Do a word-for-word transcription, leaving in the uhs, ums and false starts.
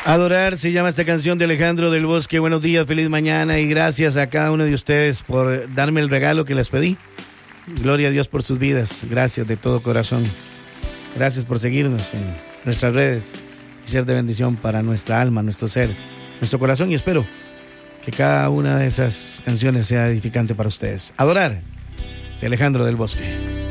Adorar se llama esta canción de Alejandro del Bosque. Buenos días, feliz mañana y gracias a cada uno de ustedes por darme el regalo que les pedí. Gloria a Dios por sus vidas. Gracias de todo corazón. Gracias por seguirnos en nuestras redes y ser de bendición para nuestra alma, nuestro ser, nuestro corazón, y espero que cada una de esas canciones sea edificante para ustedes. Adorar de Alejandro del Bosque.